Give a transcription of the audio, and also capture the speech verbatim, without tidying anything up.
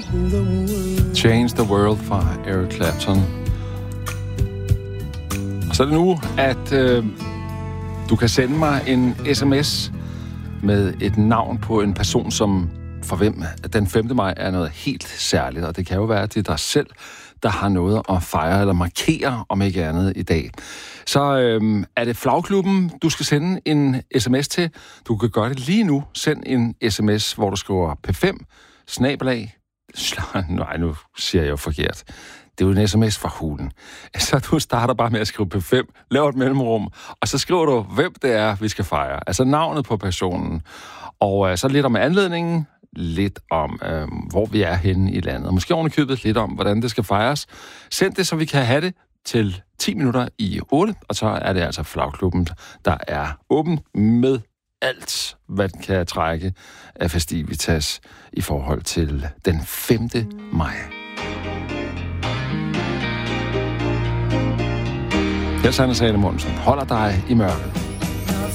Change the World fra Eric Clapton. Og så er det nu, at øh, du kan sende mig en sms med et navn på en person, som for hvem den femte maj er noget helt særligt. Og det kan jo være, at det er dig selv, der har noget at fejre eller markere, om ikke andet i dag. Så øhm, er det Flagklubben, du skal sende en sms til. Du kan gøre det lige nu. Send en sms, hvor du skriver P fem, snabelag. Nej, nu siger jeg jo forkert. Det er jo en sms fra hulen. Så du starter bare med at skrive P fem, laver et mellemrum, og så skriver du, hvem det er, vi skal fejre. Altså navnet på personen. Og øh, så lidt om anledningen, lidt om, øh, hvor vi er henne i landet. Måske ovenikøbet lidt om, hvordan det skal fejres. Send det, så vi kan have det til ti minutter i otte, og så er det altså Flagklubben, der er åben med alt, hvad den kan trække af festivitas i forhold til den femte maj. Her er Sanne Sane Monsen. Holder dig i mørket.